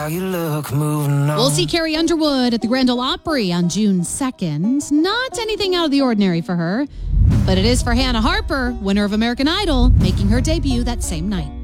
How you look moving on. We'll see Carrie Underwood at the Grand Ole Opry on June 2nd. Not anything out of the ordinary for her, but it is for Hannah Harper, winner of American Idol, making her debut that same night.